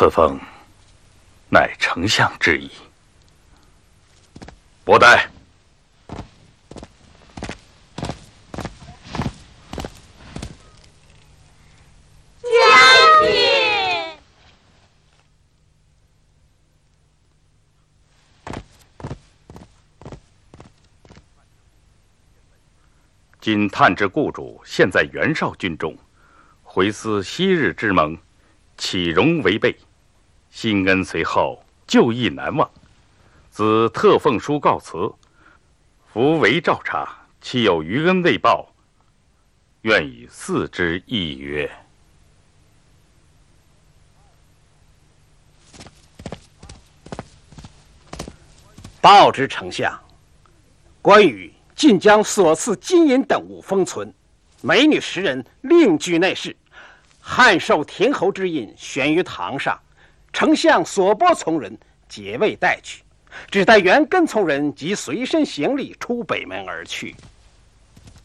此封乃丞相之意。不待。 将军， 今探知故主现在袁绍军中，回思昔日之盟，岂容违背？新恩随后，旧义难忘。子特奉书告辞，夫为照察，岂有余恩未报？愿以嗣之意曰。 报之丞相，关羽竟将所赐金银等物封存，美女10人另居内室，汉寿亭侯之印悬于堂上，丞相所拨从人皆未带去，只待原跟从人及随身行李出北门而去。